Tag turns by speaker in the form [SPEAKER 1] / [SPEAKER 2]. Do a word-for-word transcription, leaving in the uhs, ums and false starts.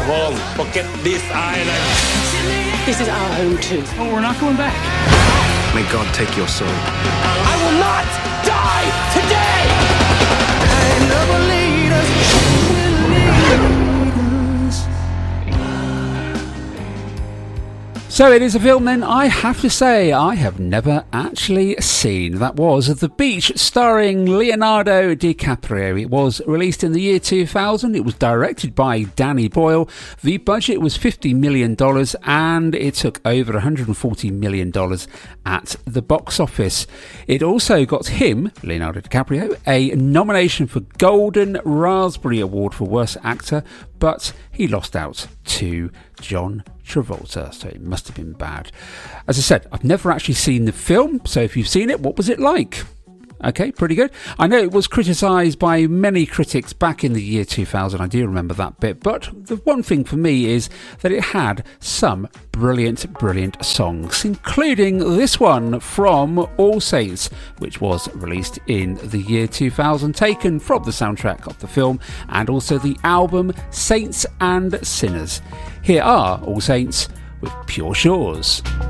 [SPEAKER 1] home. Forget this island.
[SPEAKER 2] This is our home too.
[SPEAKER 3] Oh, we're not going back.
[SPEAKER 4] May God take your soul.
[SPEAKER 2] I will not die today!
[SPEAKER 5] So it is a film then I have to say I have never actually seen. That was The Beach, starring Leonardo DiCaprio. It was released in the year two thousand. It was directed by Danny Boyle. The budget was fifty million dollars and it took over one hundred forty million dollars at the box office. It also got him, Leonardo DiCaprio, a nomination for Golden Raspberry Award for Worst Actor, but he lost out to John Travolta, so it must have been bad. As I said, I've never actually seen the film, so if you've seen it, what was it like? Okay, pretty good. I know it was criticised by many critics back in the year two thousand, I do remember that bit, but the one thing for me is that it had some brilliant, brilliant songs, including this one from All Saints, which was released in the year two thousand, taken from the soundtrack of the film, and also the album Saints and Sinners. Here are All Saints with Pure Shores.